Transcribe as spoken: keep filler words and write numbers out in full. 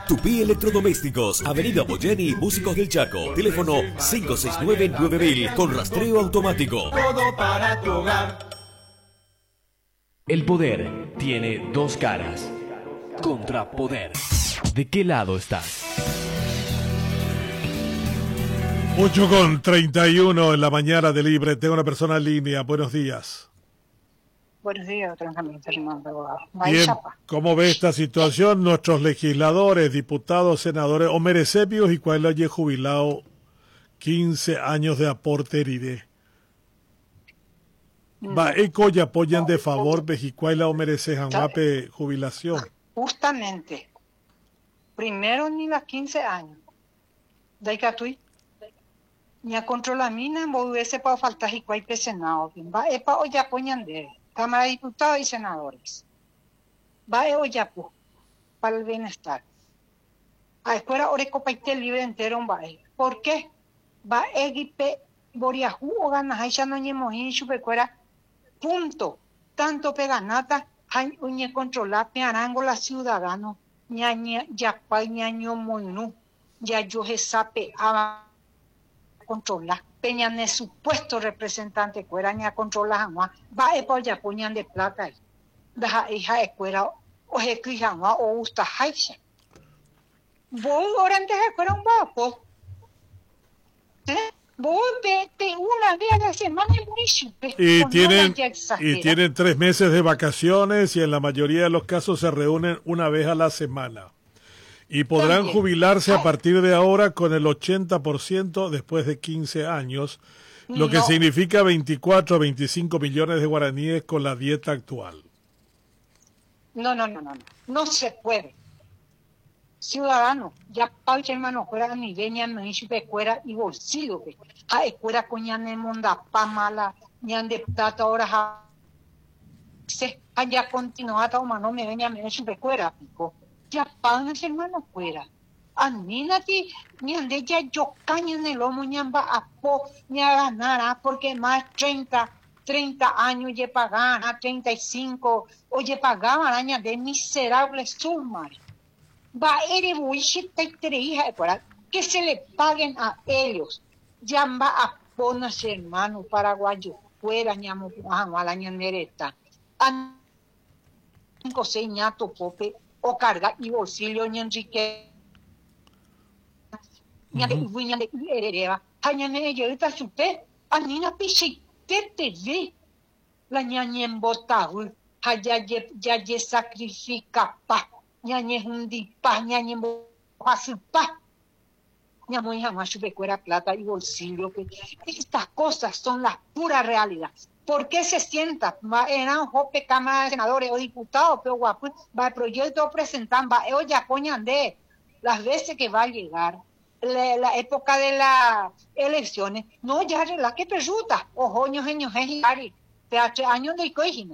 Tupí Electrodomésticos, Avenida Boyeni, Músicos del Chaco. Teléfono cinco seis nueve nueve mil con rastreo automático. Todo para tu hogar. El poder tiene dos caras. Contrapoder. ¿De qué lado estás? ocho con treinta y uno en la mañana de Libre. Tengo una persona en línea. Buenos días. Buenos días, doctor Fernando. Bien, ¿cómo ve esta situación? Nuestros legisladores, diputados, senadores, o merecepios y cuál haya jubilado quince años de aporte heride. Va, eco y apoyan de favor, Bejicuayla o merece janguape jubilación. Justamente. Primero ni las quince años. De que ni a controlar mina, en volverse para faltar y cualquier senado. Va, epa, o ya poñan de Cámara de Diputados y Senadores. Va, e, o ya, pues, para el bienestar. A escuela, oreco, paite libre entero, va, ¿por qué? Va, egipe, boriajú, o ganas, ahí ya no ñemos, y chupecuera, punto. Tanto peganata, hay uñe controlar, pearango, la ciudadano, ñaña, ya, pa, ñaño, moinú, ya yo se sape, a controlar. Peñan el supuesto representante cuera ni a controlar jamás. Va a por ya poñan de plata ahí. Deja hija escuela o se crijan o gusta haixa. Vos ahora antes de escuela un vapo. ¿Eh? Vos vete una vez a la semana en municipio. Y tienen, y tienen tres meses de vacaciones y en la mayoría de los casos se reúnen una vez a la semana. Y podrán También. jubilarse a partir de ahora con el ochenta por ciento después de quince años, lo que no. significa veinticuatro a veinticinco millones de guaraníes con la dieta actual. No, no, no, no, no, no se puede. Ciudadano, ya paucha hermano, fuera ni veña, no hizo pecuera y bolsillo, que a escuela coñan en monda pa mala, ñan de plata ahora se haya continuado, mano, me veña, me hizo pecuera, pico. Ya pagan hermano fuera. Anínate, ni ande ya yo caña en el lomo, ni amba a po, ni a ganar, porque más treinta, treinta años ya pagan, a treinta y cinco, oye pagaban años de miserables sumas. Va, eres bullshit, te hija de fuera, que se le paguen a ellos. Ya va a ponerse hermano paraguayo fuera, ni a la ñanereta. A cinco, seis ñato pope. O carga y bolsillo ni Enrique ni a de uña de herereva hañane yo está supe anina pichi te te ve la ñañe en botaú haya ya ya sacrifica pa ñañe hundi pa ñañe pasu pa ñamo hija más supe cuera plata y bolsillo que estas cosas son la pura realidad. ¿Por qué se sienta? Va eran jope cámara de senadores o diputados, pero guapo, va el proyecto presentan, va ellos ya poñan de las veces que va a llegar la, la época de las elecciones, no ya la que presuta, ojo, años, años, años, años de coigina.